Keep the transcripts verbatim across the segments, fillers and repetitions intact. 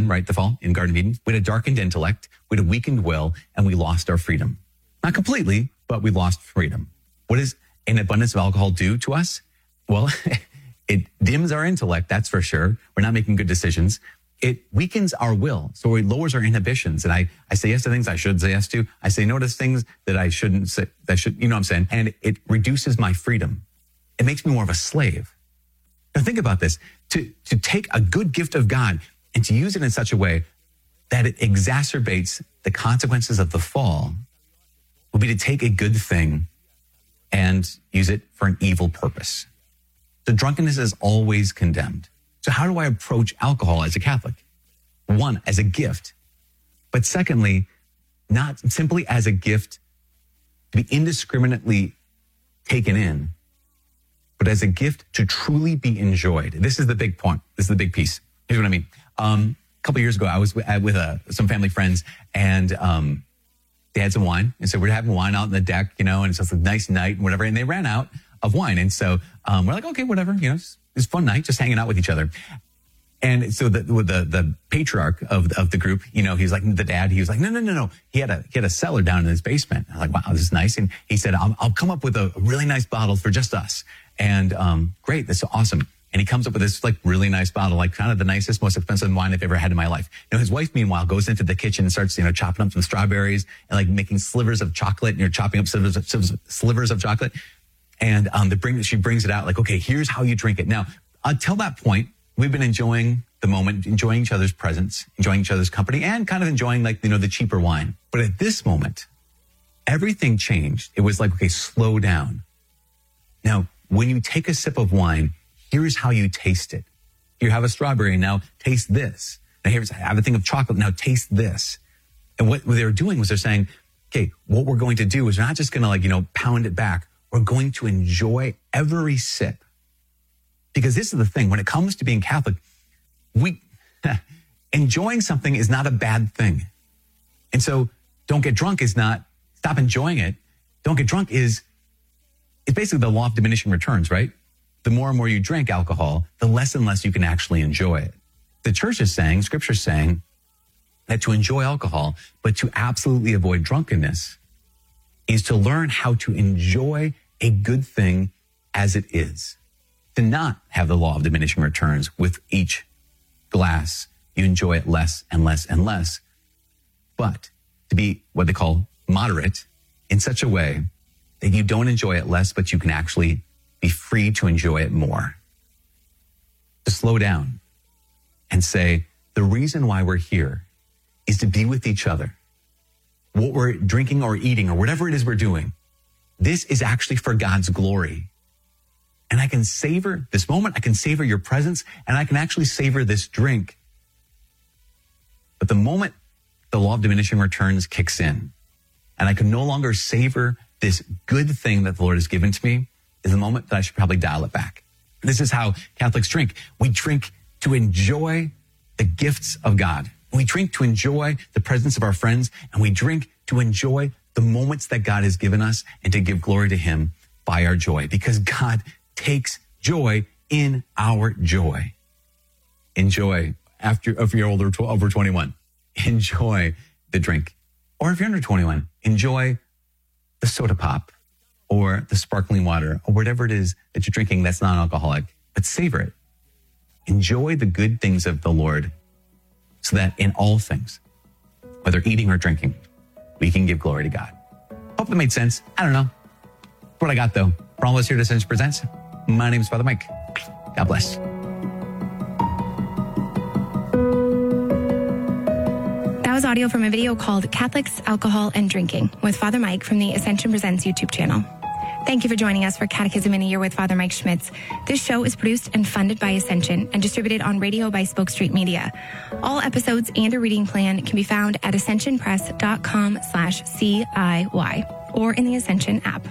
right? The fall in Garden of Eden. We had a darkened intellect, we had a weakened will, and we lost our freedom. Not completely, but we lost freedom. What does an abundance of alcohol do to us? Well, it dims our intellect, that's for sure. We're not making good decisions. It weakens our will. So it lowers our inhibitions. And I, I say yes to things I should say yes to. I say no to things that I shouldn't say, that should, you know what I'm saying? And it reduces my freedom. It makes me more of a slave. Now think about this. To, to take a good gift of God and to use it in such a way that it exacerbates the consequences of the fall would be to take a good thing and use it for an evil purpose. So drunkenness is always condemned. So how do I approach alcohol as a Catholic? One, as a gift. But secondly, not simply as a gift to be indiscriminately taken in, but as a gift to truly be enjoyed. This is the big point. This is the big piece. Here's what I mean. Um, a couple of years ago, I was with, with uh, some family friends, and um, they had some wine. And so we're having wine out on the deck, you know, and it's just a nice night and whatever. And they ran out of wine. And so um, we're like, okay, whatever, you know, it's, it's a fun night, just hanging out with each other. And so the, with the, the patriarch of, of the group, you know, he's like the dad, he was like, no, no, no, no. He had a, he had a cellar down in his basement. I was like, wow, this is nice. And he said, I'll, I'll come up with a really nice bottle for just us. And, um, great. That's awesome. And he comes up with this like really nice bottle, like kind of the nicest, most expensive wine I've ever had in my life. You know, his wife, meanwhile, goes into the kitchen and starts, you know, chopping up some strawberries and like making slivers of chocolate, and you're chopping up slivers of, slivers of chocolate. And, um, the bring, she brings it out like, okay, here's how you drink it. Now, until that point, we've been enjoying the moment, enjoying each other's presence, enjoying each other's company, and kind of enjoying like, you know, the cheaper wine. But at this moment, everything changed. It was like, okay, slow down. Now, when you take a sip of wine, here's how you taste it. You have a strawberry, now taste this. Now here's, have a thing of chocolate, now taste this. And what they were doing was they're saying, okay, what we're going to do is we're not just going to like, you know, pound it back. We're going to enjoy every sip. Because this is the thing, when it comes to being Catholic, we, enjoying something is not a bad thing. And so don't get drunk is not, stop enjoying it. Don't get drunk is, it's basically the law of diminishing returns, right? The more and more you drink alcohol, the less and less you can actually enjoy it. The church is saying, scripture is saying that to enjoy alcohol, but to absolutely avoid drunkenness is to learn how to enjoy a good thing as it is. To not have the law of diminishing returns with each glass, you enjoy it less and less and less, but to be what they call moderate in such a way that you don't enjoy it less, but you can actually be free to enjoy it more. To slow down and say, the reason why we're here is to be with each other. What we're drinking or eating or whatever it is we're doing, this is actually for God's glory. And I can savor this moment, I can savor your presence, and I can actually savor this drink. But the moment the law of diminishing returns kicks in, and I can no longer savor this good thing that the Lord has given to me, is the moment that I should probably dial it back. This is how Catholics drink. We drink to enjoy the gifts of God. We drink to enjoy the presence of our friends, and we drink to enjoy the moments that God has given us and to give glory to Him by our joy, because God takes joy in our joy. Enjoy, after if you're older, over twenty-one, enjoy the drink. Or if you're under twenty-one, enjoy the soda pop or the sparkling water or whatever it is that you're drinking that's non-alcoholic, but savor it. Enjoy the good things of the Lord so that in all things, whether eating or drinking, we can give glory to God. Hope that made sense. I don't know. That's what I got though. For all of us here at Ascension Presents, my name is Father Mike. God bless. That was audio from a video called Catholics, Alcohol, and Drinking with Father Mike from the Ascension Presents YouTube channel. Thank you for joining us for Catechism in a Year with Father Mike Schmitz. This show is produced and funded by Ascension and distributed on radio by Spoke Street Media. All episodes and a reading plan can be found at ascensionpress.com slash CIY or in the Ascension app.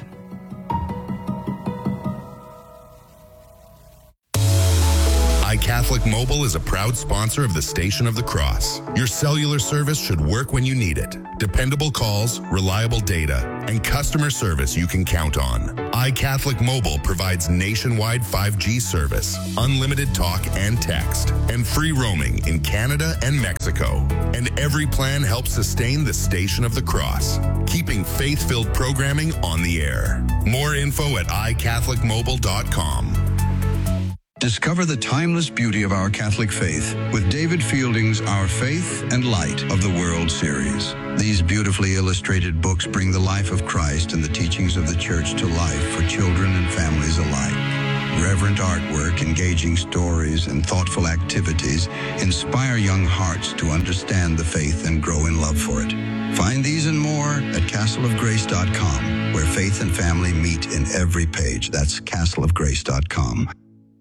iCatholic Mobile is a proud sponsor of the Station of the Cross. Your cellular service should work when you need it. Dependable calls, reliable data, and customer service you can count on. iCatholic Mobile provides nationwide five G service, unlimited talk and text, and free roaming in Canada and Mexico. And every plan helps sustain the Station of the Cross, keeping faith-filled programming on the air. More info at i catholic mobile dot com. Discover the timeless beauty of our Catholic faith with David Fielding's Our Faith and Light of the World series. These beautifully illustrated books bring the life of Christ and the teachings of the Church to life for children and families alike. Reverent artwork, engaging stories, and thoughtful activities inspire young hearts to understand the faith and grow in love for it. Find these and more at castle of grace dot com, where faith and family meet in every page. That's castle of grace dot com.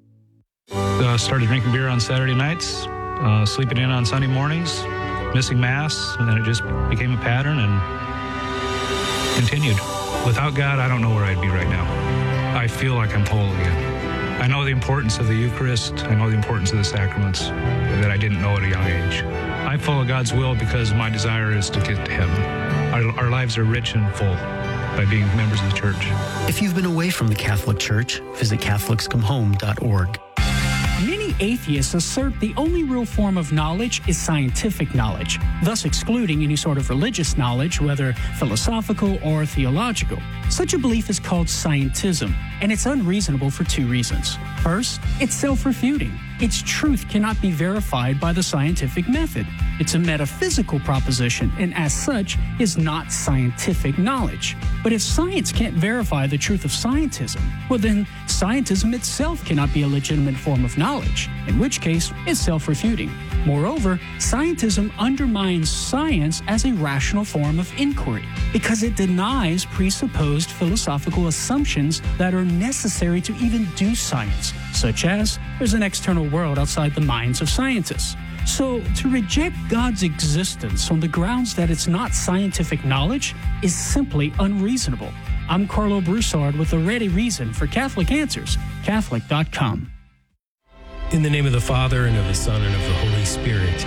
Uh, started drinking beer on Saturday nights, uh, sleeping in on Sunday mornings, missing Mass, and then it just became a pattern and continued. Without God, I don't know where I'd be right now. I feel like I'm whole again. I know the importance of the Eucharist. I know the importance of the sacraments that I didn't know at a young age. I follow God's will because my desire is to get to heaven. Our, our lives are rich and full by being members of the Church. If you've been away from the Catholic Church, visit catholics come home dot org. Many atheists assert the only real form of knowledge is scientific knowledge, thus excluding any sort of religious knowledge, whether philosophical or theological. Such a belief is called scientism, and it's unreasonable for two reasons. First, it's self-refuting. Its truth cannot be verified by the scientific method. It's a metaphysical proposition, and as such, is not scientific knowledge. But if science can't verify the truth of scientism, well then, scientism itself cannot be a legitimate form of knowledge, in which case, it's self-refuting. Moreover, scientism undermines science as a rational form of inquiry, because it denies presupposed philosophical assumptions that are necessary to even do science, such as there's an external world outside the minds of scientists. So, to reject God's existence on the grounds that it's not scientific knowledge is simply unreasonable. I'm Carlo Broussard with a ready reason for Catholic Answers, catholic dot com. In the name of the Father, and of the Son, and of the Holy Spirit.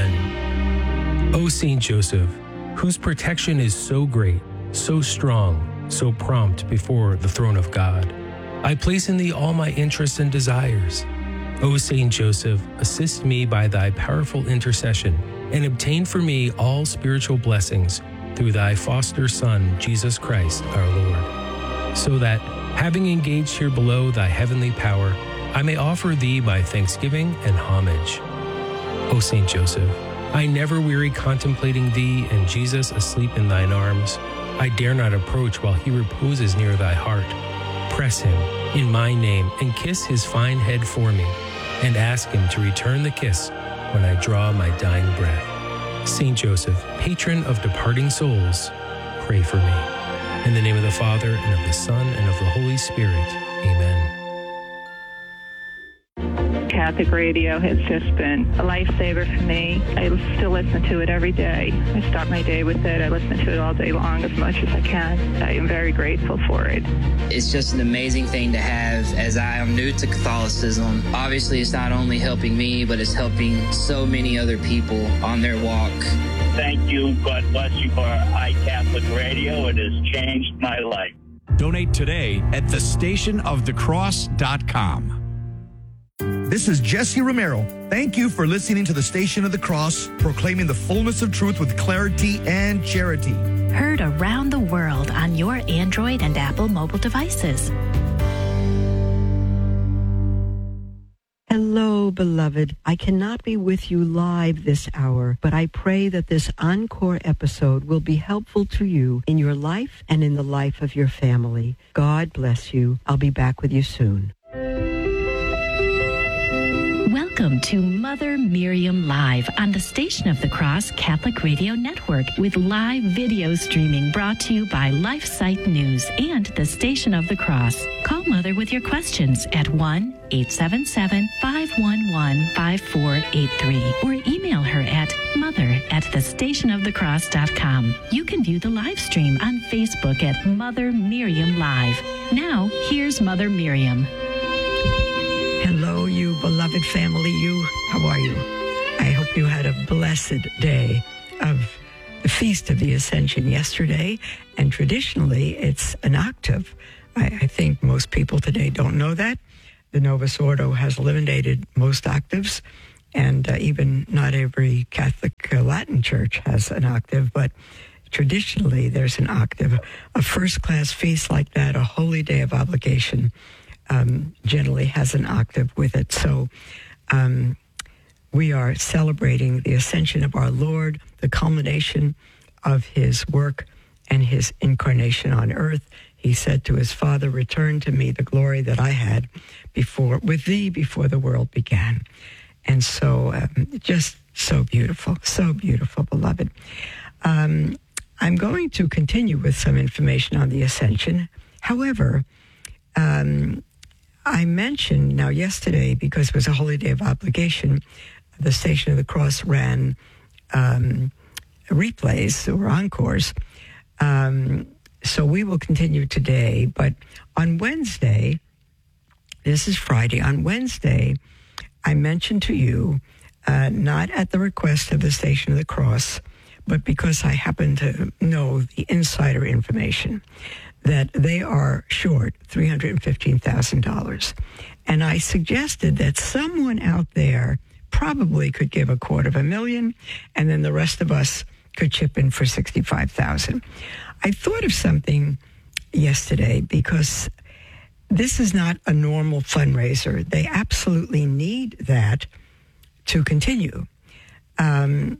Amen. O Saint Joseph, whose protection is so great, so strong, so prompt before the throne of God, I place in thee all my interests and desires. O Saint Joseph, assist me by thy powerful intercession, and obtain for me all spiritual blessings through thy foster Son, Jesus Christ, our Lord, so that, having engaged here below thy heavenly power, I may offer thee my thanksgiving and homage. O Saint Joseph, I never weary contemplating thee and Jesus asleep in thine arms. I dare not approach while he reposes near thy heart. Press him in my name and kiss his fine head for me, and ask him to return the kiss when I draw my dying breath. Saint Joseph, patron of departing souls, pray for me. In the name of the Father, and of the Son, and of the Holy Spirit. Amen. Catholic radio has just been a lifesaver for me. I still listen to it every day. I start my day with it. I listen to it all day long as much as I can. I am very grateful for it. It's just an amazing thing to have, as I am new to Catholicism. Obviously, it's not only helping me, but it's helping so many other people on their walk. Thank you. God bless you for iCatholic Radio. It has changed my life. Donate today at the station of the cross dot com. This is Jesse Romero. Thank you for listening to the Station of the Cross, proclaiming the fullness of truth with clarity and charity. Heard around the world on your Android and Apple mobile devices. Hello, beloved. I cannot be with you live this hour, but I pray that this encore episode will be helpful to you in your life and in the life of your family. God bless you. I'll be back with you soon. Welcome to Mother Miriam Live on the Station of the Cross Catholic Radio Network with live video streaming brought to you by LifeSite News and the Station of the Cross. Call Mother with your questions at one eight seven seven, five one one, five four eight three or email her at mother at the station of the cross dot com. You can view the live stream on Facebook at Mother Miriam Live. Now, here's Mother Miriam. Hello, you beloved family. You, how are you? I hope you had a blessed day of the Feast of the Ascension yesterday. And traditionally, it's an octave. I, I think most people today don't know that. The Novus Ordo has eliminated most octaves, and uh, even not every Catholic uh, Latin church has an octave, but traditionally there's an octave. A first-class feast like that, a holy day of obligation, um, generally has an octave with it. So um, we are celebrating the ascension of our Lord, the culmination of his work and his incarnation on earth. He said to his Father, "Return to me the glory that I had before with thee before the world began." And so um, just so beautiful, so beautiful, beloved. Um, I'm going to continue with some information on the Ascension. However, um, I mentioned now yesterday, because it was a holy day of obligation, the Station of the Cross ran um, replays or encores. Um, so we will continue today. But on Wednesday, this is Friday, on Wednesday, I mentioned to you, uh, not at the request of the Station of the Cross, but because I happen to know the insider information, that they are short three hundred fifteen thousand dollars. And I suggested that someone out there probably could give a quarter of a million, and then the rest of us could chip in for sixty-five thousand dollars. I thought of something yesterday because this is not a normal fundraiser. They absolutely need that to continue. Um,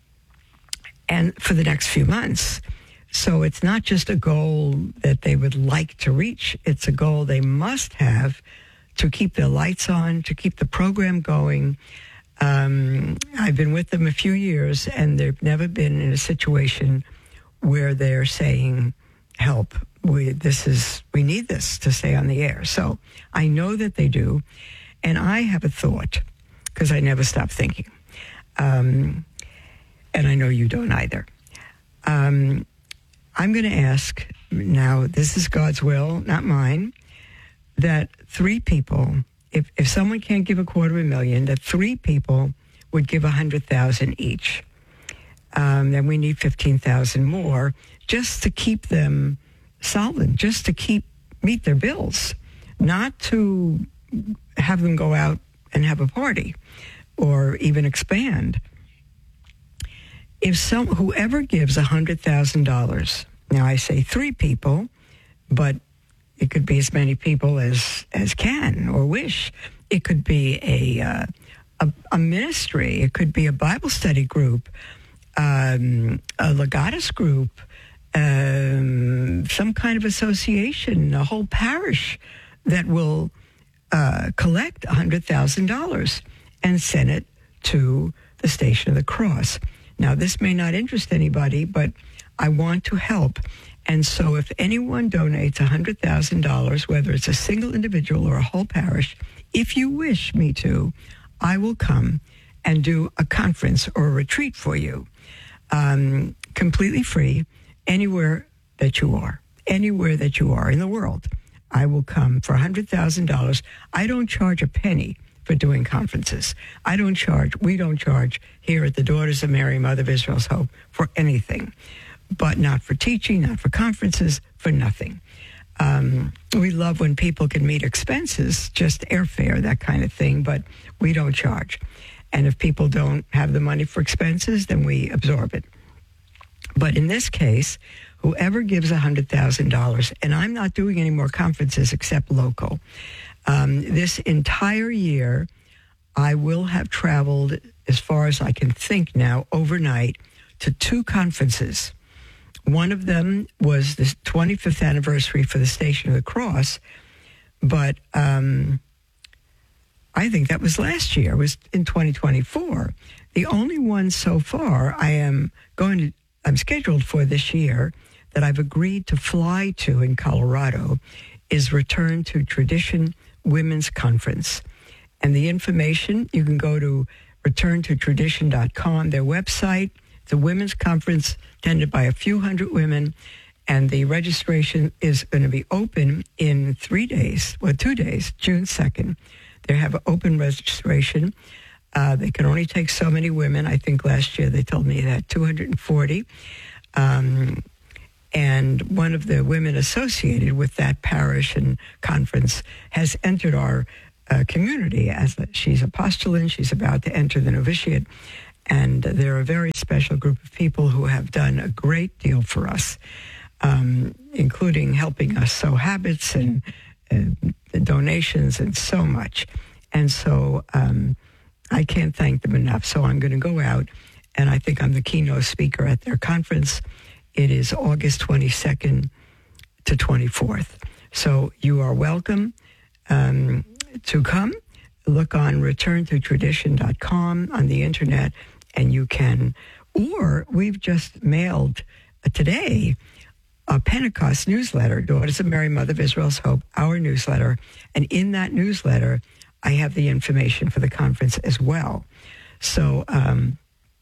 and for the next few months. So it's not just a goal that they would like to reach. It's a goal they must have to keep their lights on, to keep the program going. Um, I've been with them a few years, and they've never been in a situation where they're saying, help, we, this is, we need this to stay on the air. So I know that they do. And I have a thought, because I never stop thinking. Um, and I know you don't either. Um, I'm going to ask, now this is God's will, not mine, that three people, if, if someone can't give a quarter of a million, that three people would give one hundred thousand dollars each. Um, then we need fifteen thousand dollars more just to keep them solvent, just to keep meet their bills, not to have them go out and have a party or even expand. If some whoever gives one hundred thousand dollars, now I say three people, but it could be as many people as, as can or wish. It could be a, uh, a, a ministry. It could be a Bible study group, um, a Legatus group, um, some kind of association, a whole parish that will uh, collect one hundred thousand dollars and send it to the Station of the Cross. Now, this may not interest anybody, but I want to help. And so if anyone donates one hundred thousand dollars, whether it's a single individual or a whole parish, if you wish me to, I will come and do a conference or a retreat for you, um, completely free, anywhere that you are, anywhere that you are in the world. I will come for one hundred thousand dollars. I don't charge a penny for doing conferences. I don't charge, we don't charge here at the Daughters of Mary, Mother of Israel's Hope for anything, but not for teaching, not for conferences, for nothing. Um, we love when people can meet expenses, just airfare, that kind of thing, but we don't charge. And if people don't have the money for expenses, then we absorb it. But in this case, whoever gives one hundred thousand dollars, and I'm not doing any more conferences except local, Um, this entire year, I will have traveled, as far as I can think now, overnight to two conferences. One of them was the twenty-fifth anniversary for the Station of the Cross, but um, I think that was last year. It was in twenty twenty-four. The only one so far I am going to, I'm scheduled for this year that I've agreed to fly to in Colorado is Return to Tradition Women's Conference. And the information, you can go to return to tradition dot com, their website. It's a women's conference attended by a few hundred women, and the registration is going to be open in three days, well, two days, June second. They have open registration. Uh, they can only take so many women. I think last year they told me that two hundred forty. Um, and one of the women associated with that parish and conference has entered our uh, community as a, she's a postulant. She's about to enter the novitiate. And they're a very special group of people who have done a great deal for us, um, including helping us sow habits and uh, donations and so much. And so um, I can't thank them enough. So I'm going to go out, and I think I'm the keynote speaker at their conference. It is August twenty-second to twenty-fourth. So you are welcome um, to come. Look on return to tradition dot com on the internet, and you can, or we've just mailed uh, today a Pentecost newsletter, Daughters of Mary, Mother of Israel's Hope, our newsletter. And in that newsletter, I have the information for the conference as well. So, um,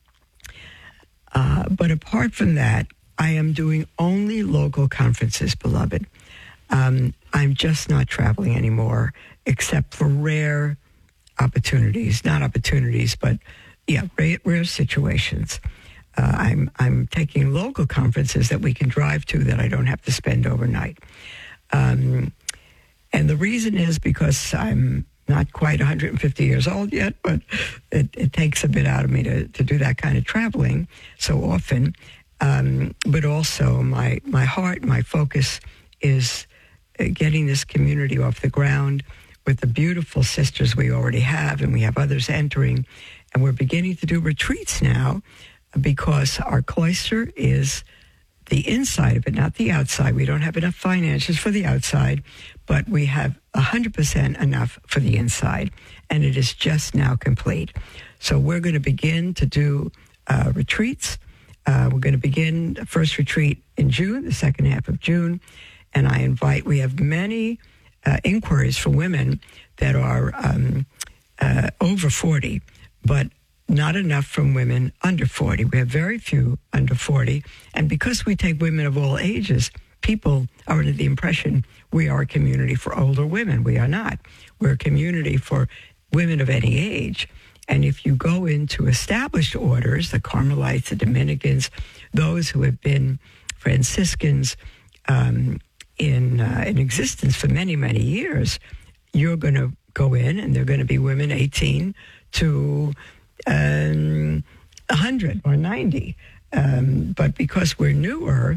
uh, but apart from that, I am doing only local conferences, beloved. Um, I'm just not traveling anymore, except for rare opportunities, not opportunities, but yeah, rare, rare situations. Uh, I'm I'm taking local conferences that we can drive to that I don't have to spend overnight. Um, and the reason is because I'm not quite one hundred fifty years old yet, but it, it takes a bit out of me to, to do that kind of traveling so often. Um, but also my, my heart, my focus is getting this community off the ground with the beautiful sisters we already have, and we have others entering. And we're beginning to do retreats now because our cloister is the inside of it, not the outside. We don't have enough finances for the outside, but we have one hundred percent enough for the inside, and it is just now complete. So we're going to begin to do uh, retreats. Uh, we're going to begin the first retreat in June, the second half of June, and I invite, we have many uh, inquiries for women that are um, uh, over forty, but not enough from women under forty. We have very few under forty, and because we take women of all ages, people are under the impression we are a community for older women. We are not. We're a community for women of any age. And if you go into established orders, the Carmelites, the Dominicans, those who have been Franciscans um, in, uh, in existence for many, many years, you're going to go in and they're going to be women eighteen to um, one hundred or ninety. Um, but because we're newer,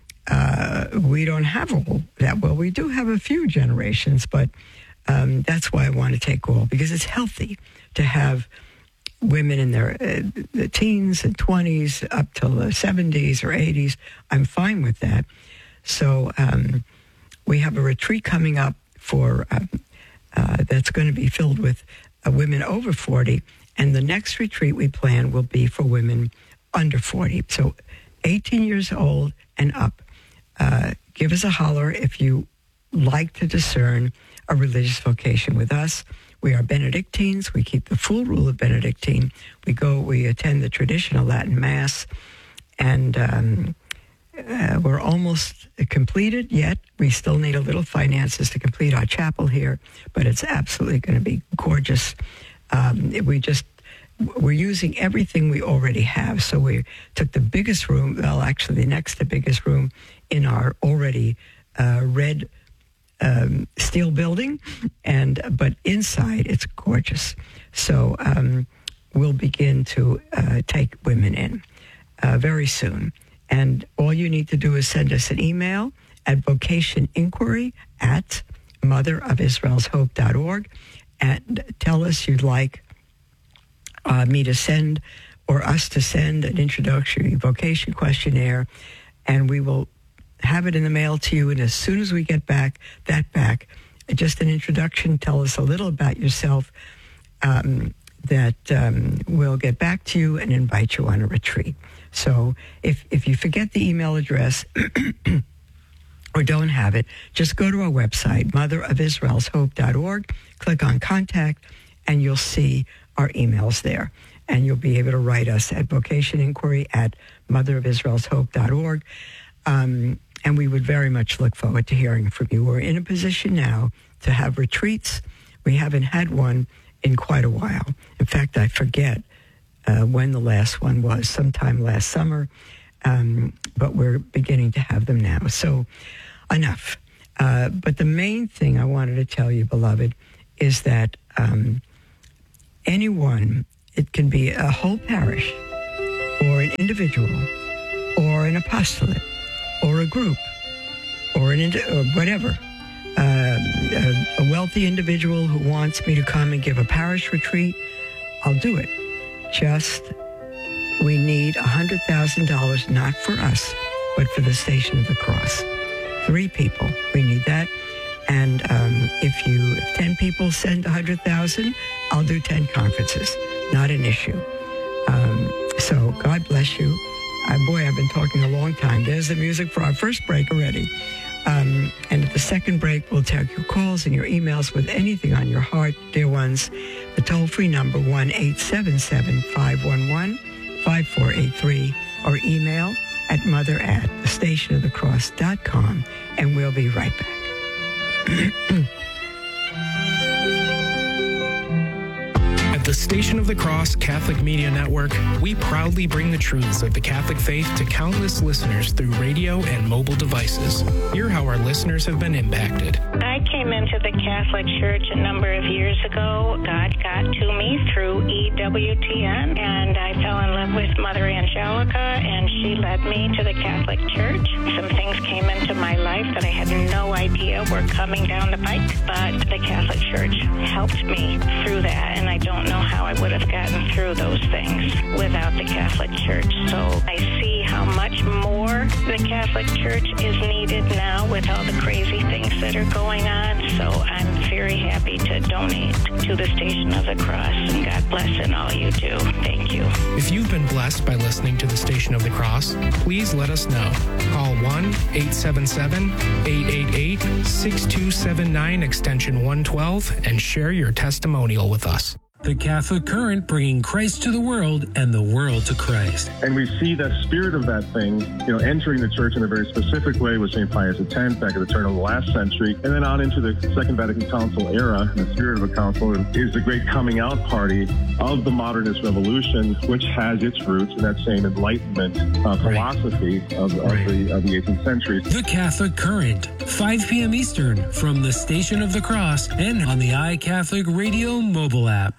uh, we don't have all that. Well, we do have a few generations, but um, that's why I want to take all, because it's healthy to have women in their uh, the teens and twenties up till the seventies or eighties. I'm fine with that. So um, we have a retreat coming up for um, uh, that's going to be filled with uh, women over forty, and the next retreat we plan will be for women under forty. So eighteen years old and up. Uh, give us a holler if you like to discern a religious vocation with us. We are Benedictines. We keep the full rule of Benedictine. We go, we attend the traditional Latin Mass, and um, uh, we're almost completed yet. We still need a little finances to complete our chapel here, but it's absolutely going to be gorgeous. Um, we just, we're using everything we already have. So we took the biggest room, well, actually the next to biggest room in our already uh, red Um, steel building, and but inside it's gorgeous. So um, we'll begin to uh, take women in uh, very soon. And all you need to do is send us an email at vocation inquiry at mother of israel's hope dot org and tell us you'd like uh, me to send or us to send an introductory vocation questionnaire, and we will have it in the mail to you. And as soon as we get back that back, just an introduction, tell us a little about yourself, um, that um, we'll get back to you and invite you on a retreat. So if, if you forget the email address or don't have it, just go to our website, mother of israel's hope dot org, click on contact, and you'll see our emails there. And you'll be able to write us at vocation inquiry at mother of israel's hope dot org. Um, and we would very much look forward to hearing from you. We're in a position now to have retreats. We haven't had one in quite a while. In fact, I forget uh, when the last one was, sometime last summer, um, but we're beginning to have them now. So enough. Uh, but the main thing I wanted to tell you, beloved, is that um, anyone, it can be a whole parish or an individual or an apostolate or a group or an indi- or whatever, uh, a, a wealthy individual who wants me to come and give a parish retreat, I'll do it. Just, we need one hundred thousand dollars, not for us, but for the Station of the Cross. Three people, we need that. And um, if you, if ten people send one hundred thousand, I'll do ten conferences. Not an issue. Um, so God bless you. Uh, boy, I've been talking a long time. There's the music for our first break already. Um, and at the second break, we'll take your calls and your emails with anything on your heart, dear ones. The toll-free number, one eight seven seven, five one one, five four eight three, or email at mother at the station of the cross dot com, and we'll be right back. At the Station of the Cross Catholic Media Network, we proudly bring the truths of the Catholic faith to countless listeners through radio and mobile devices. Hear how our listeners have been impacted. I came into the Catholic Church a number of years ago. God got to me through E W T N, and I fell in love with Mother Angelica, and she led me to the Catholic Church. Some things came into my life that I had no idea were coming down the pike, but the Catholic Church helped me through that, and I don't know how I would have gotten through those things without the Catholic Church. So I see how much more the Catholic Church is needed now with all the crazy things that are going on. So I'm very happy to donate to the Station of the Cross, and God bless in all you do. Thank you. If you've been blessed by listening to the Station of the Cross, please let us know. Call one eight seven seven, eight eight eight, six two seven nine extension one twelve and share your testimonial with us. The Catholic Current, bringing Christ to the world and the world to Christ. And we see the spirit of that thing, you know, entering the church in a very specific way with Saint Pius X back at the turn of the last century, and then on into the Second Vatican Council era. The spirit of the council is the great coming out party of the modernist revolution, which has its roots in that same Enlightenment uh, philosophy of, of, right. the, of the eighteenth century. The Catholic Current, five p.m. Eastern, from the Station of the Cross and on the iCatholic Radio mobile app.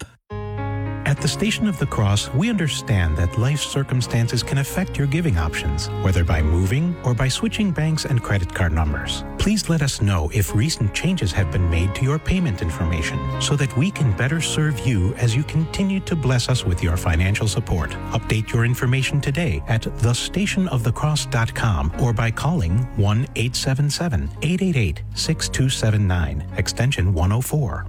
At the Station of the Cross, we understand that life circumstances can affect your giving options, whether by moving or by switching banks and credit card numbers. Please let us know if recent changes have been made to your payment information so that we can better serve you as you continue to bless us with your financial support. Update your information today at the station of the cross dot com or by calling one eight seven seven, eight eight eight, six two seven nine, extension one oh four.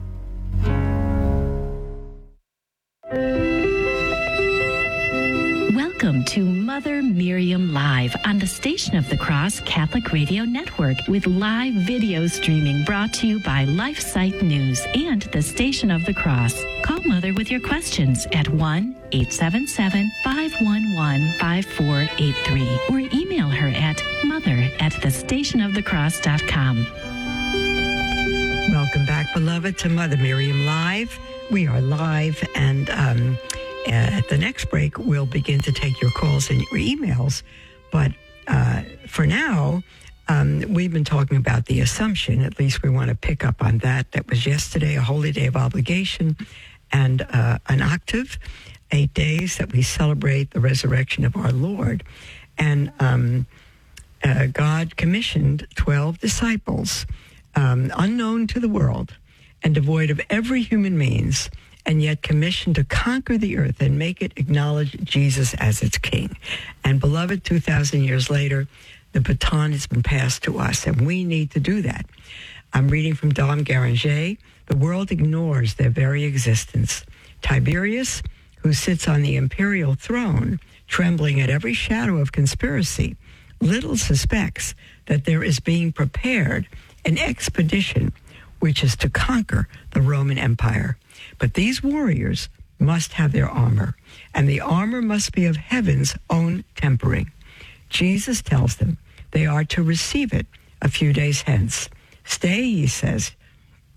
Welcome to Mother Miriam Live on the Station of the Cross Catholic Radio Network with live video streaming brought to you by LifeSite News and the Station of the Cross. Call Mother with your questions at one eight seven seven, five one one, five four eight three or email her at mother at the station of the cross dot com. Welcome back, beloved, to Mother Miriam Live. We are live, and um, at the next break, we'll begin to take your calls and your emails. But uh, for now, um, we've been talking about the Assumption. At least we want to pick up on that. That was yesterday, a holy day of obligation, and uh, an octave, eight days that we celebrate the resurrection of our Lord. And um, uh, God commissioned twelve disciples, um, unknown to the world, and devoid of every human means, and yet commissioned to conquer the earth and make it acknowledge Jesus as its king. And beloved, two thousand years later, the baton has been passed to us, and we need to do that. I'm reading from Dom Garanger. The world ignores their very existence. Tiberius, who sits on the imperial throne, trembling at every shadow of conspiracy, little suspects that there is being prepared an expedition which is to conquer the Roman Empire. But these warriors must have their armor, and the armor must be of heaven's own tempering. Jesus tells them they are to receive it a few days hence. Stay, he says,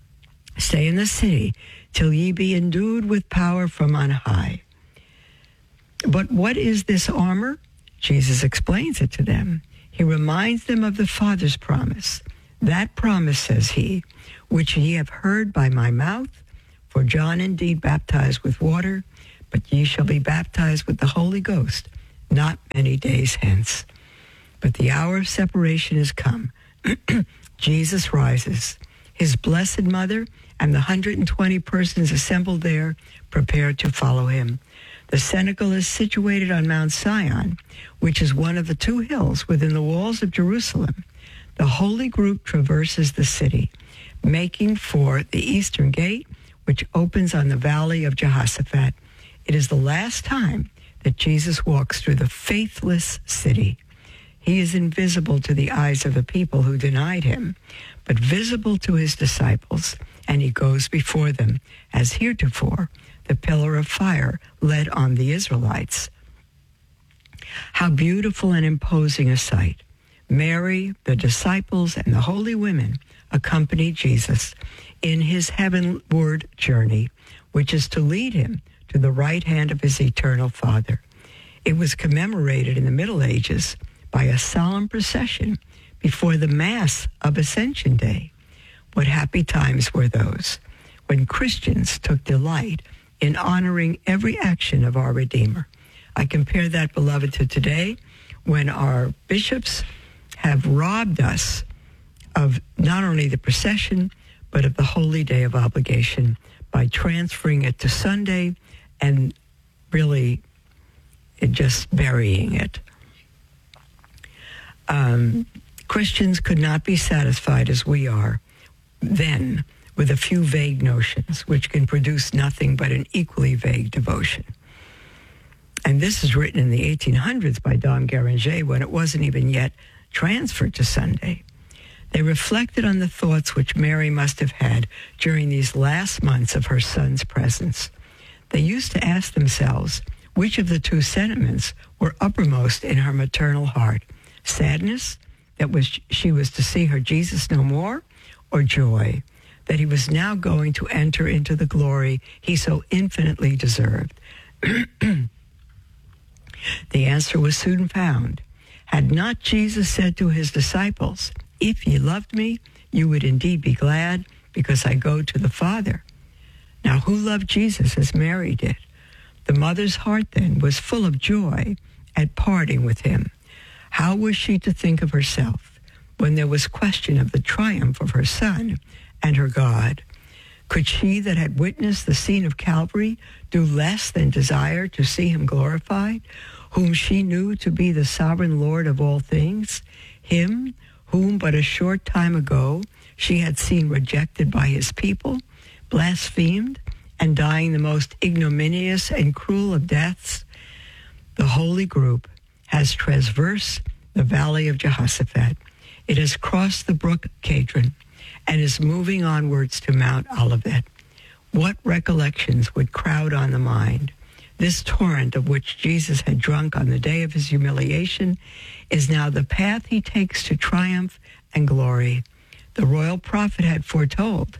Stay in the city till ye be endued with power from on high. But what is this armor? Jesus explains it to them. He reminds them of the Father's promise. That promise, says he, which ye have heard by my mouth, for John indeed baptized with water, but ye shall be baptized with the Holy Ghost not many days hence. But the hour of separation is come. Jesus rises. His blessed mother and the one hundred twenty persons assembled there prepare to follow him. The cenacle is situated on Mount Sion, which is one of the two hills within the walls of Jerusalem. The holy group traverses the city, making for the eastern gate, which opens on the valley of Jehoshaphat. It is the last time that Jesus walks through the faithless city. He is invisible to the eyes of the people who denied him, but visible to his disciples, and he goes before them, as heretofore the pillar of fire led on the Israelites. How beautiful and imposing a sight. Mary, the disciples, and the holy women accompany Jesus in his heavenward journey, which is to lead him to the right hand of his eternal Father. It was commemorated in the Middle Ages by a solemn procession before the Mass of Ascension Day. What happy times were those when Christians took delight in honoring every action of our Redeemer. I compare that, beloved, to today when our bishops have robbed us of not only the procession, but of the holy day of obligation by transferring it to Sunday and really just burying it. Um, Christians could not be satisfied as we are then with a few vague notions, which can produce nothing but an equally vague devotion. And this is written in the eighteen hundreds by Dom Guéranger when it wasn't even yet transferred to Sunday. They reflected on the thoughts which Mary must have had during these last months of her son's presence. They used to ask themselves which of the two sentiments were uppermost in her maternal heart: sadness that was she was to see her Jesus no more, or joy that he was now going to enter into the glory he so infinitely deserved. The answer was soon found. Had not Jesus said to his disciples, "If ye loved me, you would indeed be glad, because I go to the Father"? Now, who loved Jesus as Mary did? The mother's heart then was full of joy at parting with him. How was she to think of herself when there was question of the triumph of her son and her God? Could she that had witnessed the scene of Calvary do less than desire to see him glorified, whom she knew to be the sovereign Lord of all things, him whom but a short time ago she had seen rejected by his people, blasphemed, and dying the most ignominious and cruel of deaths? The holy group has traversed the valley of Jehoshaphat. It has crossed the brook Kedron and is moving onwards to Mount Olivet. What recollections would crowd on the mind? This torrent of which Jesus had drunk on the day of his humiliation is now the path he takes to triumph and glory. The royal prophet had foretold.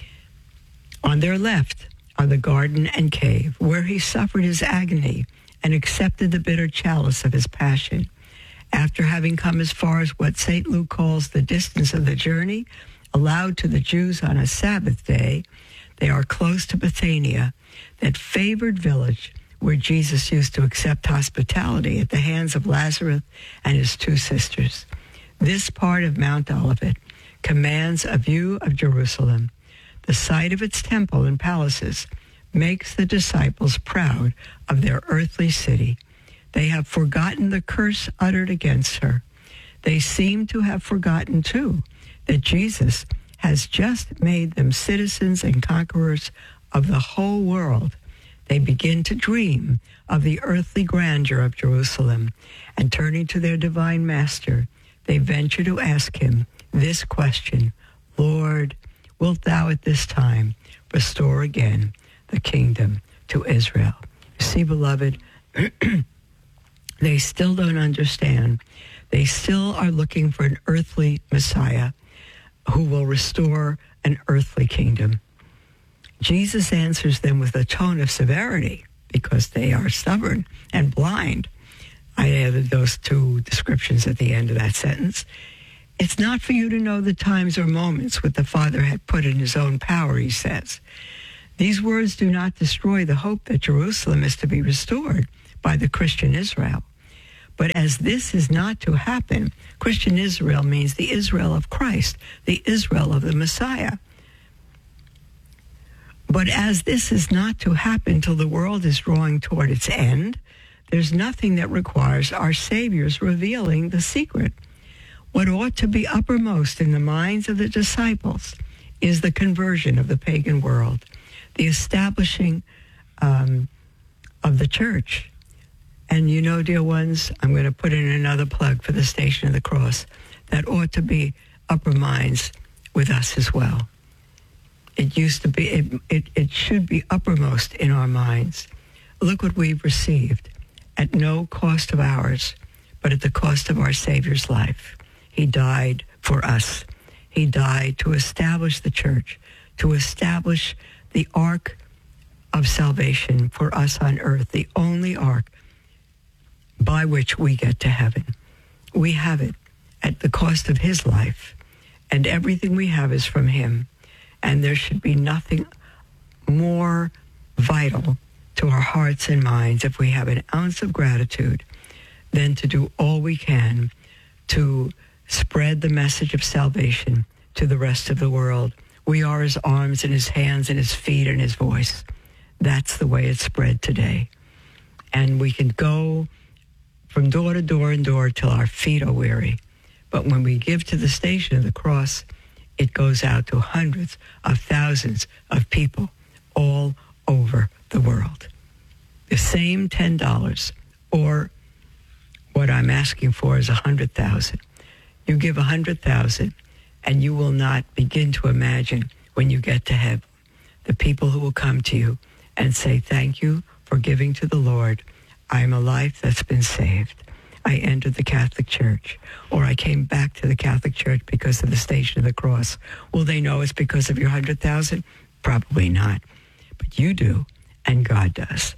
On their left are the garden and cave, where he suffered his agony and accepted the bitter chalice of his passion. After having come as far as what Saint Luke calls the distance of the journey allowed to the Jews on a Sabbath day, they are close to Bethania, that favored village where Jesus used to accept hospitality at the hands of Lazarus and his two sisters. This part of Mount Olivet commands a view of Jerusalem. The sight of its temple and palaces makes the disciples proud of their earthly city. They have forgotten the curse uttered against her. They seem to have forgotten, too, that Jesus has just made them citizens and conquerors of the whole world. They begin to dream of the earthly grandeur of Jerusalem, and turning to their divine master, they venture to ask him this question: Lord, wilt thou at this time restore again the kingdom to Israel? See, beloved, they still don't understand. They still are looking for an earthly Messiah who will restore an earthly kingdom. Jesus answers them with a tone of severity because they are stubborn and blind. I added those two descriptions at the end of that sentence. It's not for you to know the times or moments what the Father had put in his own power, he says. These words do not destroy the hope that Jerusalem is to be restored by the Christian Israel. But as this is not to happen, Christian Israel means the Israel of Christ, the Israel of the Messiah. But as this is not to happen till the world is drawing toward its end, there's nothing that requires our Savior's revealing the secret. What ought to be uppermost in the minds of the disciples is the conversion of the pagan world, the establishing um, of the church. And you know, dear ones, I'm going to put in another plug for the Station of the Cross. That ought to be upper minds with us as well. It used to be, it, it, it should be uppermost in our minds. Look what we've received at no cost of ours, but at the cost of our Savior's life. He died for us. He died to establish the church, to establish the ark of salvation for us on earth, the only ark by which we get to heaven. We have it at the cost of his life, and everything we have is from him. And there should be nothing more vital to our hearts and minds if we have an ounce of gratitude than to do all we can to spread the message of salvation to the rest of the world. We are his arms and his hands and his feet and his voice. That's the way it's spread today. And we can go from door to door and door till our feet are weary. But when we give to the Station of the Cross, it goes out to hundreds of thousands of people all over the world. The same ten dollars, or what I'm asking for is one hundred thousand dollars. You give one hundred thousand dollars, and you will not begin to imagine when you get to heaven the people who will come to you and say, thank you for giving to the Lord. I am a life that's been saved. I entered the Catholic Church, or I came back to the Catholic Church because of the Station of the Cross. Will they know it's because of your one hundred thousand? Probably not. But you do, and God does.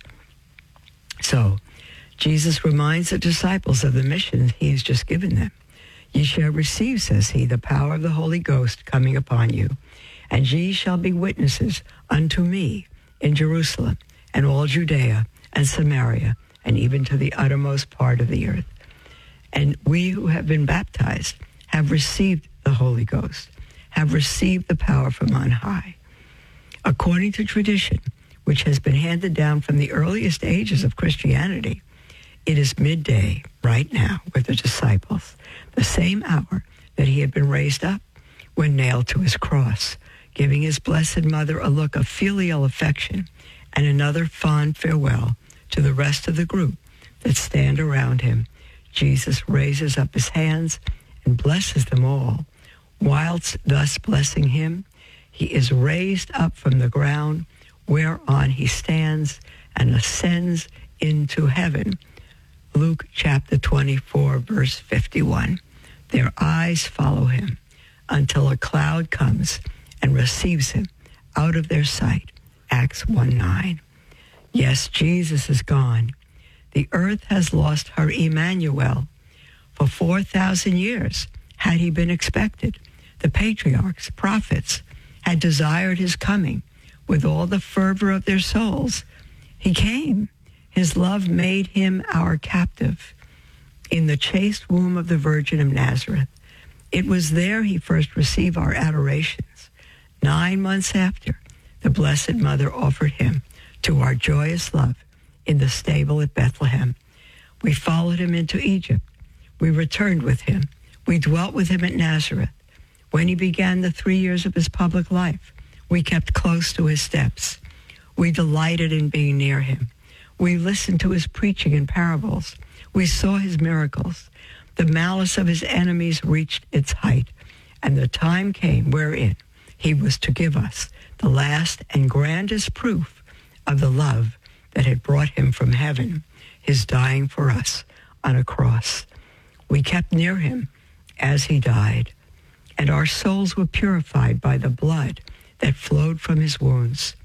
So, Jesus reminds the disciples of the mission he has just given them. Ye shall receive, says he, the power of the Holy Ghost coming upon you, and ye shall be witnesses unto me in Jerusalem, and all Judea and Samaria, and even to the uttermost part of the earth. And we who have been baptized have received the Holy Ghost, have received the power from on high. According to tradition, which has been handed down from the earliest ages of Christianity, it is midday right now with the disciples, the same hour that he had been raised up when nailed to his cross, giving his blessed mother a look of filial affection and another fond farewell to the rest of the group that stand around him. Jesus raises up his hands and blesses them all. Whilst thus blessing him, he is raised up from the ground whereon he stands and ascends into heaven. Luke chapter twenty-four, verse fifty-one. Their eyes follow him until a cloud comes and receives him out of their sight. Acts one nine. Yes, Jesus is gone. The earth has lost her Emmanuel. For four thousand years had he been expected. The patriarchs, prophets, had desired his coming with all the fervor of their souls. He came. His love made him our captive in the chaste womb of the Virgin of Nazareth. It was there he first received our adorations. Nine months after, the Blessed Mother offered him to our joyous love in the stable at Bethlehem. We followed him into Egypt. We returned with him. We dwelt with him at Nazareth. When he began the three years of his public life, we kept close to his steps. We delighted in being near him. We listened to his preaching and parables. We saw his miracles. The malice of his enemies reached its height, and the time came wherein he was to give us the last and grandest proof of the love that had brought him from heaven, his dying for us on a cross. We kept near him as he died, and our souls were purified by the blood that flowed from his wounds.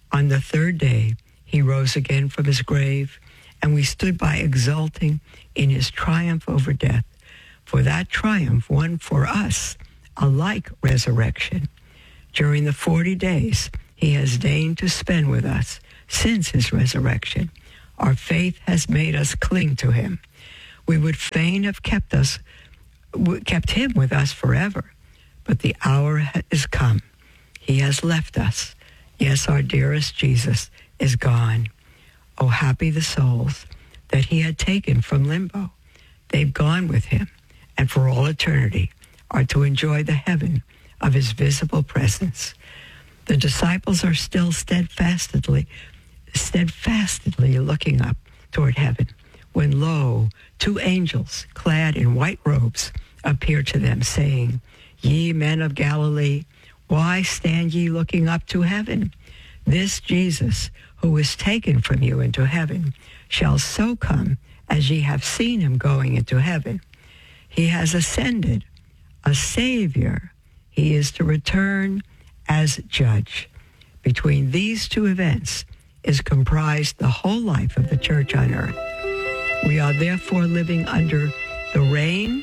On the third day, he rose again from his grave, and we stood by exulting in his triumph over death. For that triumph won for us a like resurrection. During the forty days he has deigned to spend with us since his resurrection, our faith has made us cling to him. We would fain have kept us, kept him with us forever, but the hour is come. He has left us. Yes, our dearest Jesus is gone. Oh, happy the souls that he had taken from limbo. They've gone with him, and for all eternity are to enjoy the heaven of his visible presence. The disciples are still steadfastly, steadfastly looking up toward heaven, when lo, two angels clad in white robes appear to them, saying, Ye men of Galilee, why stand ye looking up to heaven? This Jesus, who is taken from you into heaven, shall so come as ye have seen him going into heaven. He has ascended, a Savior. He is to return as judge. Between these two events is comprised the whole life of the church on earth. We are therefore living under the reign,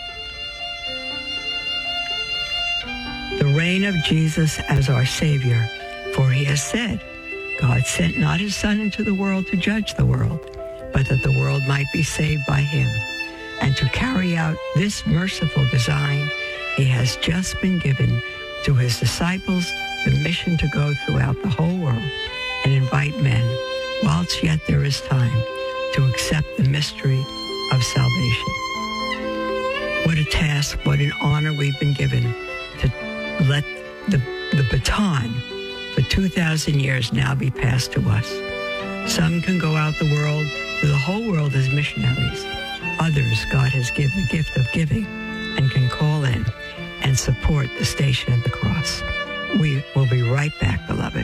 the reign of Jesus as our Savior. For he has said, God sent not his Son into the world to judge the world, but that the world might be saved by him. And to carry out this merciful design, he has just been given to his disciples the mission to go throughout the whole world and invite men, whilst yet there is time, to accept the mystery of salvation. What a task, what an honor we've been given to let the, the baton for two thousand years now be passed to us. Some can go out the world, to the whole world as missionaries. Others, God has given the gift of giving and can call in and support the Station of the Cross. We will be right back, beloved.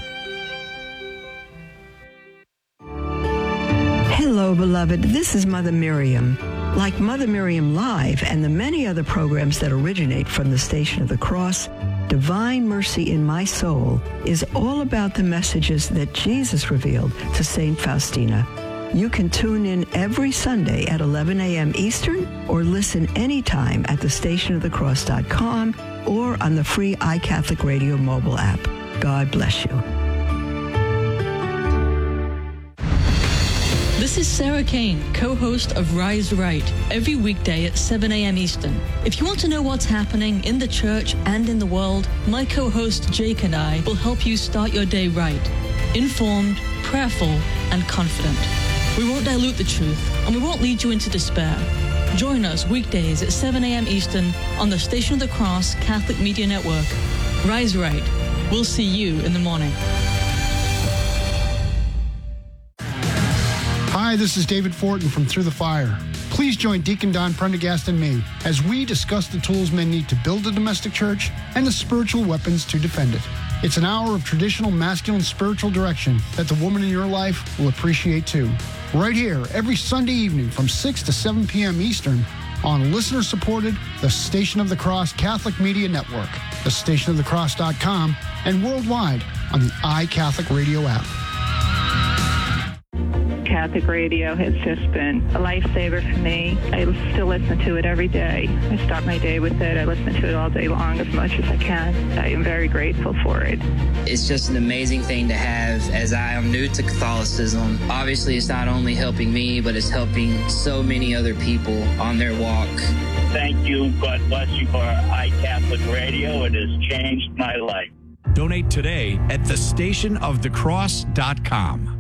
Hello, beloved. This is Mother Miriam. Like Mother Miriam Live and the many other programs that originate from the Station of the Cross, Divine Mercy in My Soul is all about the messages that Jesus revealed to Saint Faustina. You can tune in every Sunday at eleven a.m. Eastern or listen anytime at the station of the cross dot com or on the free iCatholic Radio mobile app. God bless you. This is Sarah Kane, co-host of Rise Right, every weekday at seven a.m. Eastern. If you want to know what's happening in the church and in the world, my co-host Jake and I will help you start your day right, informed, prayerful, and confident. We won't dilute the truth, and we won't lead you into despair. Join us weekdays at seven a.m. Eastern on the Station of the Cross Catholic Media Network. Rise Right. We'll see you in the morning. Hi, this is David Fortin from Through the Fire. Please join Deacon Don Prendergast and me as we discuss the tools men need to build a domestic church and the spiritual weapons to defend it. It's an hour of traditional masculine spiritual direction that the woman in your life will appreciate too. Right here, every Sunday evening from six to seven p.m. Eastern on listener-supported The Station of the Cross Catholic Media Network, the station of the cross dot com, and worldwide on the iCatholic Radio app. Catholic radio has just been a lifesaver for me. I still listen to it every day. I start my day with it. I listen to it all day long as much as I can. I am very grateful for it. It's just an amazing thing to have, as I am new to Catholicism. Obviously, it's not only helping me, but it's helping so many other people on their walk. Thank you. God bless you for iCatholic Radio. It has changed my life. Donate today at the station of the cross dot com.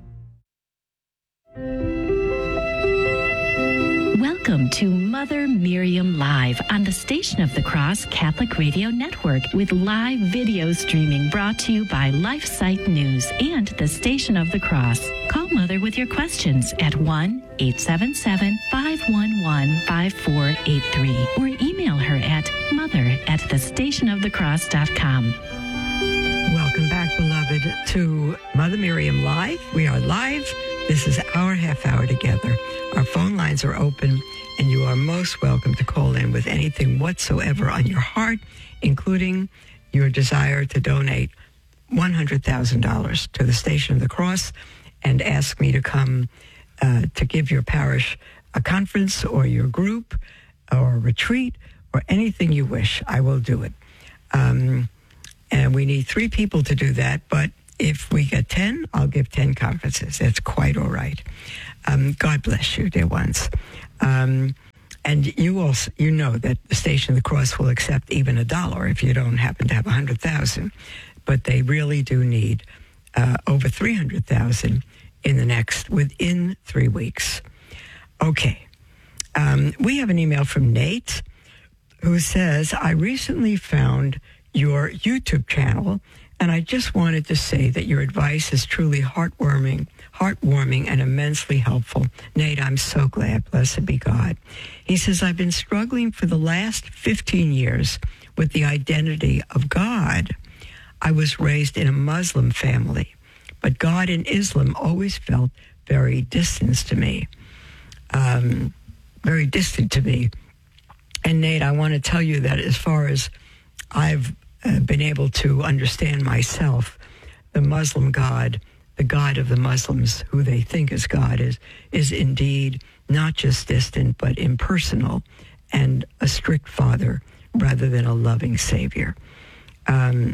Welcome to Mother Miriam Live on the Station of the Cross Catholic Radio Network with live video streaming brought to you by LifeSite News and the Station of the Cross. Call Mother with your questions at one eight seven seven, five one one, five four eight three or email her at mother at the station of the cross dot com. Welcome back, beloved, to Mother Miriam Live. We are live. This is our half hour together. Our phone lines are open, and you are most welcome to call in with anything whatsoever on your heart, including your desire to donate one hundred thousand dollars to the Station of the Cross and ask me to come uh, to give your parish a conference or your group or a retreat or anything you wish, I will do it. Um, and we need three people to do that, but if we get ten, I'll give ten conferences. That's quite all right. Um, God bless you, dear ones. Um, and you also, you know that the Station of the Cross will accept even a dollar if you don't happen to have a hundred thousand. But they really do need uh, over three hundred thousand in the next, within three weeks. Okay. Um, we have an email from Nate who says, I recently found your YouTube channel, and I just wanted to say that your advice is truly heartwarming, heartwarming and immensely helpful. Nate, I'm so glad. Blessed be God. He says, I've been struggling for the last fifteen years with the identity of God. I was raised in a Muslim family, but God in Islam always felt very distant to me, um, very distant to me. And Nate, I want to tell you that as far as I've uh, been able to understand myself, the Muslim God, the God of the Muslims, who they think is God, is is indeed not just distant, but impersonal and a strict father rather than a loving Savior. Um,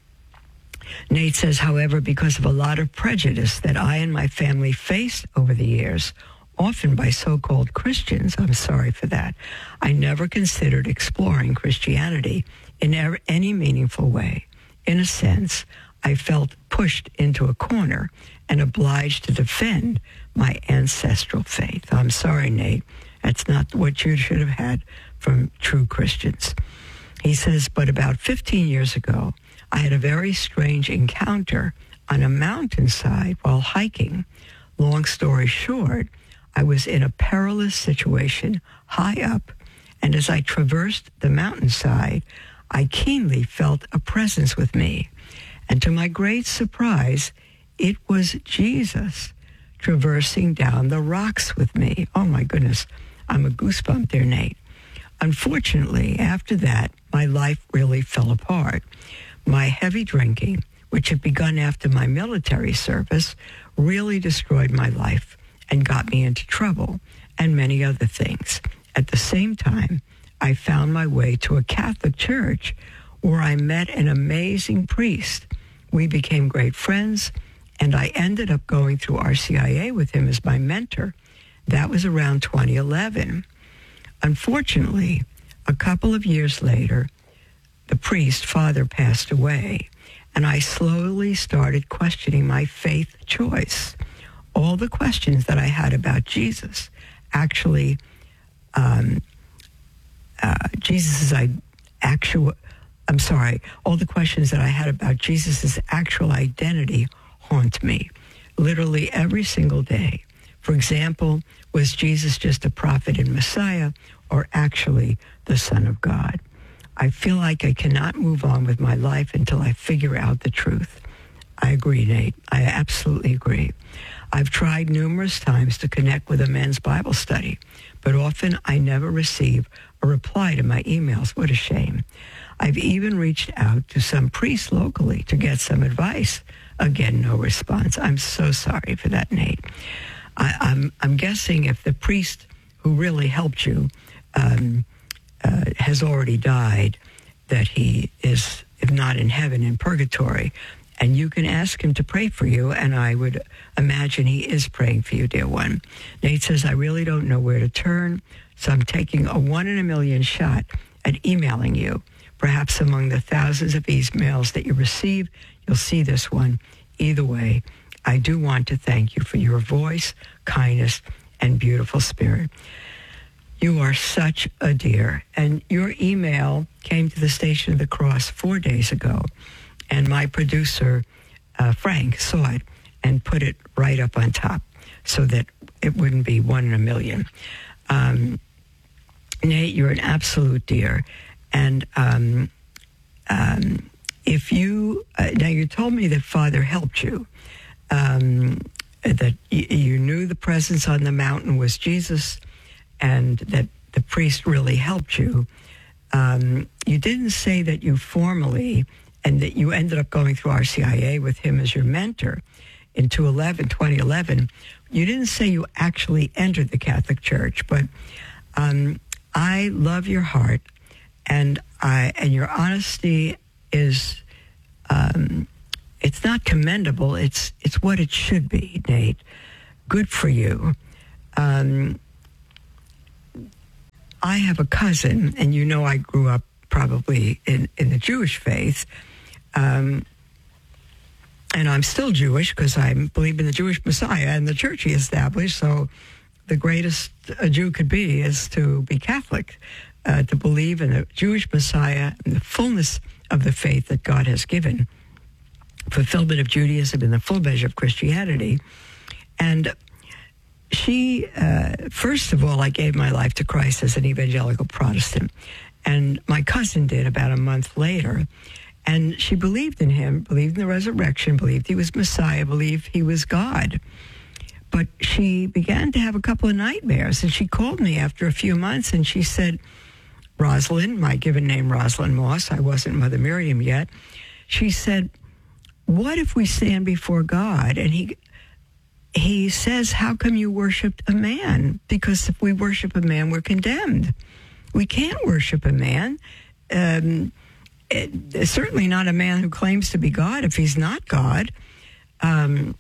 Nate says, however, because of a lot of prejudice that I and my family faced over the years, often by so-called Christians, I'm sorry for that, I never considered exploring Christianity in any meaningful way. In a sense, I felt pushed into a corner and obliged to defend my ancestral faith. I'm sorry, Nate. That's not what you should have had from true Christians. He says, but about fifteen years ago, I had a very strange encounter on a mountainside while hiking. Long story short, I was in a perilous situation high up, and as I traversed the mountainside, I keenly felt a presence with me. And to my great surprise, it was Jesus traversing down the rocks with me. Oh my goodness, I'm a goosebump there, Nate. Unfortunately, after that, my life really fell apart. My heavy drinking, which had begun after my military service, really destroyed my life and got me into trouble and many other things. At the same time, I found my way to a Catholic church where I met an amazing priest. We became great friends, and I ended up going through R C I A with him as my mentor. That was around twenty eleven. Unfortunately, a couple of years later, the priest, father, passed away, and I slowly started questioning my faith choice. All the questions that I had about Jesus, actually, um, uh, Jesus's I, actual, I'm sorry, all the questions that I had about Jesus's actual identity haunt me, literally every single day. For example, was Jesus just a prophet and Messiah, or actually the Son of God? I feel like I cannot move on with my life until I figure out the truth. I agree, Nate. I absolutely agree. I've tried numerous times to connect with a men's Bible study, but often I never receive a reply to my emails. What a shame. I've even reached out to some priests locally to get some advice. Again, no response. I'm so sorry for that, Nate. I, I'm, I'm guessing if the priest who really helped you um, uh, has already died, that he is, if not in heaven, in purgatory. And you can ask him to pray for you, and I would imagine he is praying for you, dear one. Nate says, I really don't know where to turn, so I'm taking a one in a million shot at emailing you. Perhaps among the thousands of emails that you receive, you'll see this one. Either way, I do want to thank you for your voice, kindness, and beautiful spirit. You are such a dear. And your email came to the Station of the Cross four days ago. And my producer, uh, Frank, saw it and put it right up on top so that it wouldn't be one in a million. Um, Nate, you're an absolute dear. And um, um, if you, uh, now you told me that Father helped you, um, that y- you knew the presence on the mountain was Jesus, and that the priest really helped you. Um, you didn't say that you formally and that you ended up going through R C I A with him as your mentor in twenty eleven. You didn't say you actually entered the Catholic Church, but um, I love your heart, and I and your honesty is um, it's not commendable. It's it's what it should be, Nate. Good for you. Um, I have a cousin, and you know I grew up probably in, in the Jewish faith, um, and I'm still Jewish because I believe in the Jewish Messiah and the church he established, so the greatest a Jew could be is to be Catholic, uh, to believe in the Jewish Messiah and the fullness of the faith that God has given, fulfillment of Judaism and the full measure of Christianity. And she, uh, first of all, I gave my life to Christ as an evangelical Protestant. And my cousin did about a month later. And she believed in him, believed in the resurrection, believed he was Messiah, believed he was God. But she began to have a couple of nightmares. And she called me after a few months and she said, Rosalind, my given name Rosalind Moss, I wasn't Mother Miriam yet. She said, what if we stand before God and he... He says, how come you worshiped a man? Because if we worship a man, we're condemned. We can't worship a man. Um, it, certainly not a man who claims to be God if he's not God. Um,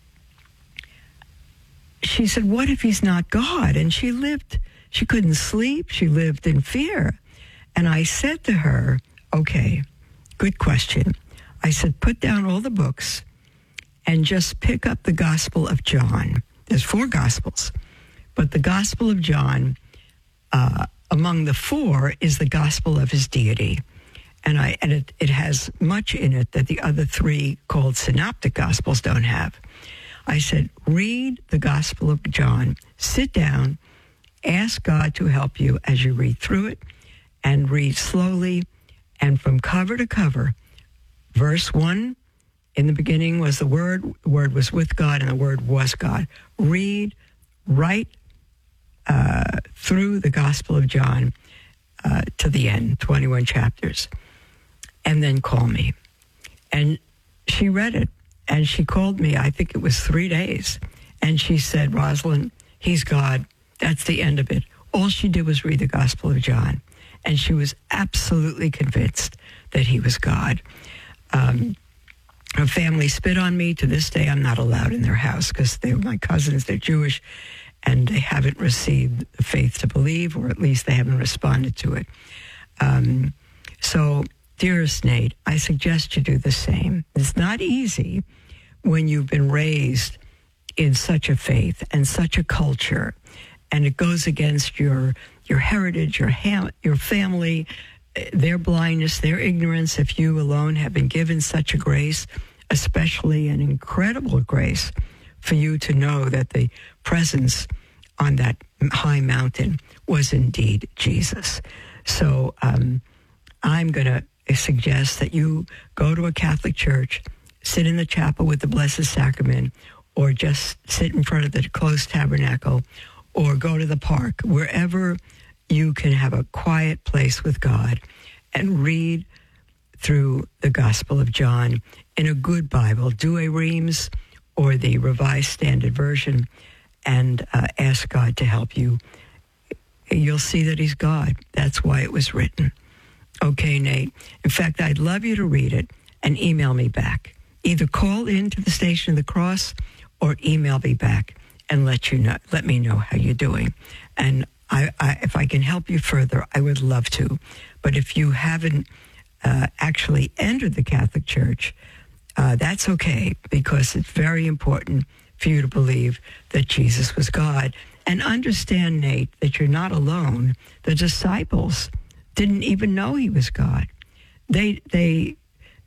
she said, what if he's not God? And she lived, she couldn't sleep. She lived in fear. And I said to her, okay, good question. I said, put down all the books and just pick up the Gospel of John. There's four Gospels, but the Gospel of John, uh, among the four, is the Gospel of his deity. And I and it, it has much in it that the other three called Synoptic Gospels don't have. I said, read the Gospel of John, sit down, ask God to help you as you read through it, and read slowly, and from cover to cover, verse one, in the beginning was the Word, the Word was with God, and the Word was God. Read right uh, through the Gospel of John uh, to the end, twenty-one chapters, and then call me. And she read it, and she called me, I think it was three days, and she said, Rosalind, he's God. That's the end of it. All she did was read the Gospel of John, and she was absolutely convinced that he was God. Um Her family spit on me. To this day, I'm not allowed in their house because they're my cousins. They're Jewish, and they haven't received the faith to believe, or at least they haven't responded to it. Um, so, dearest Nate, I suggest you do the same. It's not easy when you've been raised in such a faith and such a culture, and it goes against your your heritage, your ham, your family, their blindness, their ignorance, if you alone have been given such a grace, especially an incredible grace for you to know that the presence on that high mountain was indeed Jesus. So um, I'm going to suggest that you go to a Catholic church, sit in the chapel with the Blessed Sacrament, or just sit in front of the closed tabernacle, or go to the park, wherever you can have a quiet place with God and read through the Gospel of John in a good Bible, Douay Rheims or the Revised Standard Version, and uh, ask God to help you. You'll see that he's God. That's why it was written. Okay, Nate. In fact, I'd love you to read it and email me back. Either call in to the Station of the Cross or email me back and let you know, let me know how you're doing. And I, I, if I can help you further, I would love to. But if you haven't uh, actually entered the Catholic Church, uh, that's okay, because it's very important for you to believe that Jesus was God. And understand, Nate, that you're not alone. The disciples didn't even know he was God. They, they,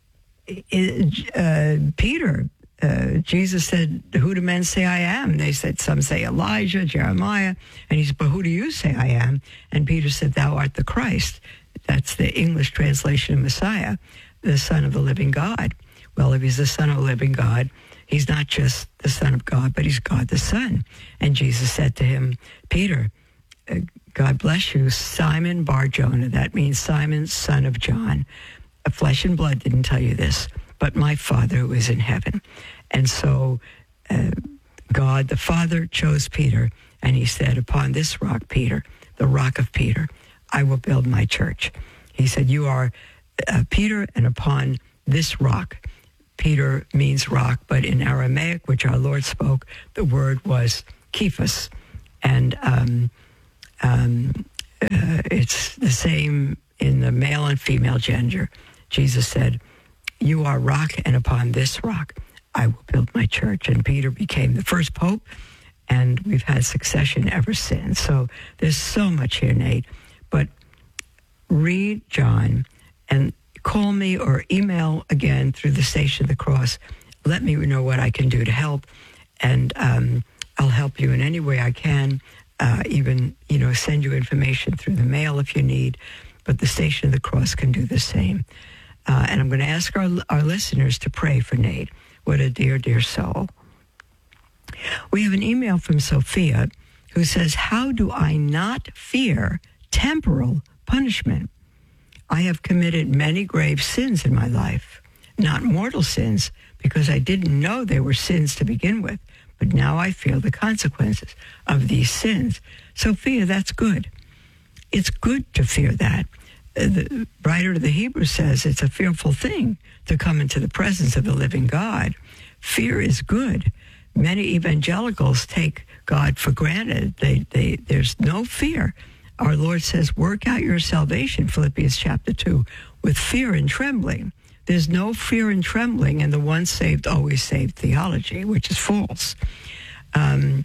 uh, Peter, uh, Jesus said, who do men say I am? They said, some say Elijah, Jeremiah. And he said, but who do you say I am? And Peter said, thou art the Christ. That's the English translation of Messiah, the Son of the living God. Well, if he's the Son of the living God, he's not just the Son of God, but he's God the Son. And Jesus said to him, Peter, uh, God bless you, Simon Bar-Jonah. That means Simon, son of John. flesh and blood didn't tell you this, but my Father who is in heaven. And so uh, God, the Father, chose Peter, and he said, upon this rock, Peter, the rock of Peter, I will build my church. He said, you are uh, Peter, and upon this rock. Peter means rock, but in Aramaic, which our Lord spoke, the word was Kephas. And um, um, uh, it's the same in the male and female gender. Jesus said, you are rock, and upon this rock I will build my church. And Peter became the first pope, and we've had succession ever since. So there's so much here, Nate. But read John and call me or email again through the Station of the Cross. Let me know what I can do to help, and um, I'll help you in any way I can, uh, even, you know, send you information through the mail if you need, but the Station of the Cross can do the same. Uh, and I'm going to ask our, our listeners to pray for Nate. What a dear, dear soul. We have an email from Sophia who says, how do I not fear temporal punishment? I have committed many grave sins in my life, not mortal sins, because I didn't know they were sins to begin with, but now I feel the consequences of these sins. Sophia, that's good. It's good to fear that. The writer of the Hebrews says it's a fearful thing to come into the presence of the living God. Fear is good. Many evangelicals take God for granted. They, they, there's no fear. Our Lord says, work out your salvation, Philippians chapter two, with fear and trembling. There's no fear and trembling in the once saved, always saved theology, which is false. Um,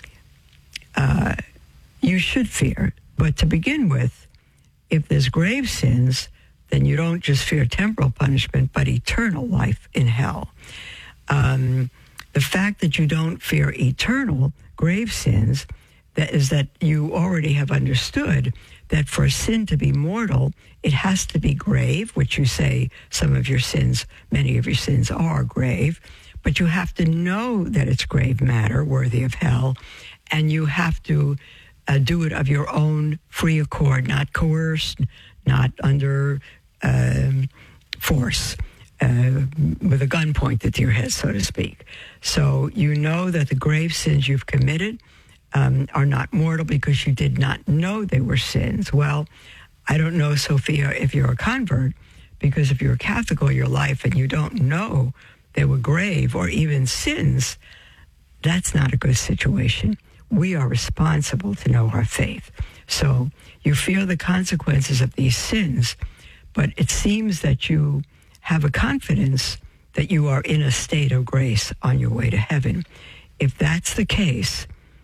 uh, you should fear, but to begin with, if there's grave sins, then you don't just fear temporal punishment, but eternal life in hell. Um, the fact that you don't fear eternal grave sins, that is that you already have understood that for a sin to be mortal, it has to be grave, which you say some of your sins, many of your sins are grave, but you have to know that it's grave matter, worthy of hell, and you have to uh, do it of your own free accord, not coerced, not under um, force, uh, with a gun pointed to your head, so to speak. So you know that the grave sins you've committed um, are not mortal because you did not know they were sins. Well, I don't know, Sophia, if you're a convert, because if you're a Catholic all your life and you don't know they were grave or even sins, that's not a good situation. We are responsible to know our faith. So you feel the consequences of these sins, but it seems that you have a confidence that you are in a state of grace on your way to heaven. If that's the case,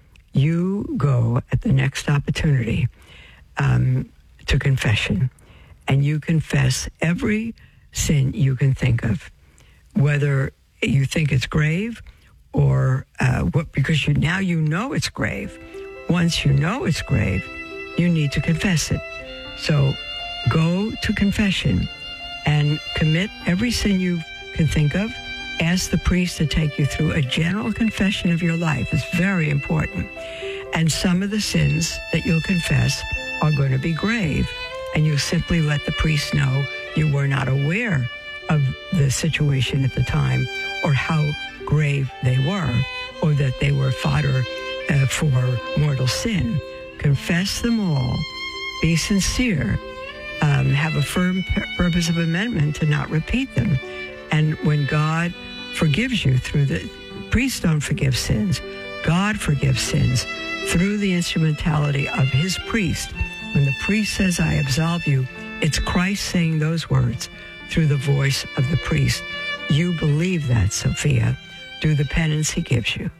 you go at the next opportunity um, to confession, and you confess every sin you can think of, whether you think it's grave or uh, what, because you now you know it's grave. Once you know it's grave, you need to confess it. So go to confession and commit every sin you can think of. Ask the priest to take you through a general confession of your life. It's very important. And some of the sins that you'll confess are going to be grave, and you simply let the priest know you were not aware of the situation at the time or how grave they were, or that they were fodder uh, for mortal sin. Confess them all. Be sincere. Um, have a firm p- purpose of amendment to not repeat them. And when God forgives you through the... Priests don't forgive sins. God forgives sins through the instrumentality of his priest. When the priest says, I absolve you, it's Christ saying those words through the voice of the priest. You believe that, Sophia. Do the penance he gives you.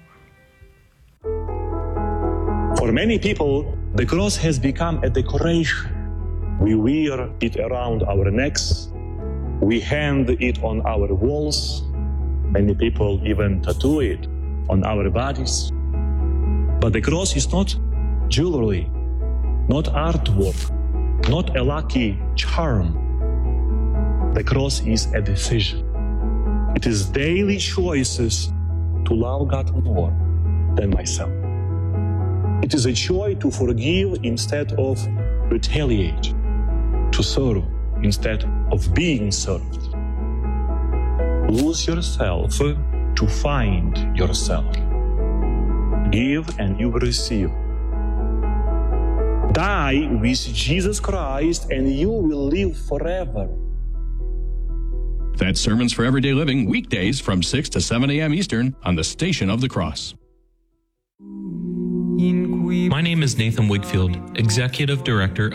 For many people, the cross has become a decoration. We wear it around our necks. We hang it on our walls. Many people even tattoo it on our bodies. But the cross is not jewelry, not artwork, not a lucky charm. The cross is a decision. It is daily choices to love God more than myself. It is a choice to forgive instead of retaliate, to serve instead of being served. Lose yourself to find yourself. Give and you will receive. Die with Jesus Christ and you will live forever. That's Sermons for Everyday Living, weekdays from six to seven a.m. Eastern on the Station of the Cross. My name is Nathan Wigfield, Executive Director